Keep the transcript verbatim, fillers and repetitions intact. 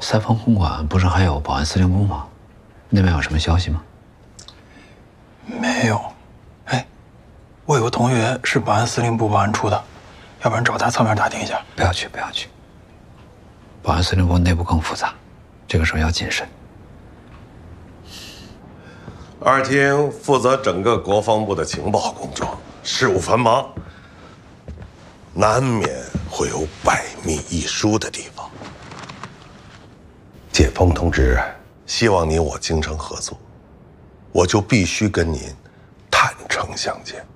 三方公馆不是还有保安司令部吗？那边有什么消息吗？ 没有。哎，我有个同学是保安司令部保安处的，要不然找他侧面打听一下。 不要去，不要去。保安司令部内部更复杂，这个时候要谨慎。 二厅负责整个国防部的情报工作，事务繁忙，难免会有百密一疏的地方。解放同志希望你我精诚合作，我就必须跟您坦诚相见。